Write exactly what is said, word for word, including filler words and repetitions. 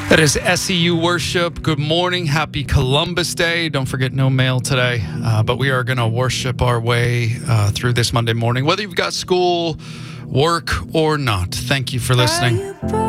That is S E U Worship. Good morning. Happy Columbus Day. Don't forget, no mail today. Uh, but we are going to worship our way uh, through this Monday morning, whether you've got school, work, or not. Thank you for listening.